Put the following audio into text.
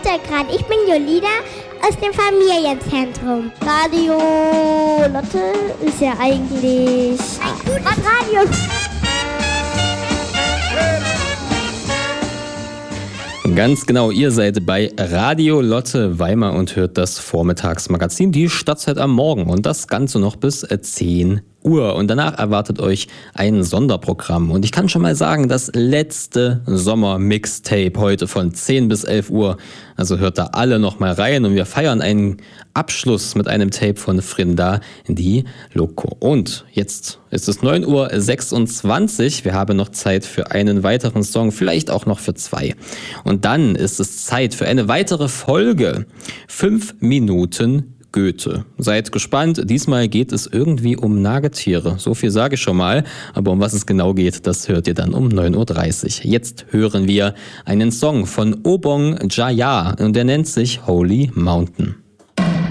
Geburtstag gerade. Ich bin Jolina aus dem Familienzentrum. Radio Lotte ist ja eigentlich ein Radio. Ganz genau, ihr seid bei Radio Lotte Weimar und hört das Vormittagsmagazin, die Stadtzeit am Morgen und das Ganze noch bis 10 Uhr. Und danach erwartet euch ein Sonderprogramm. Und ich kann schon mal sagen, das letzte Sommer-Mixtape heute von 10 bis 11 Uhr. Also hört da alle noch mal rein und wir feiern einen Abschluss mit einem Tape von Frinda die Loco. Und jetzt ist es 9:26 Uhr. Wir haben noch Zeit für einen weiteren Song, vielleicht auch noch für 2. Und dann ist es Zeit für eine weitere Folge. 5 Minuten Goethe. Seid gespannt, diesmal geht es irgendwie um Nagetiere. So viel sage ich schon mal, aber um was es genau geht, das hört ihr dann um 9:30 Uhr. Jetzt hören wir einen Song von Obong Jaya und der nennt sich Holy Mountain.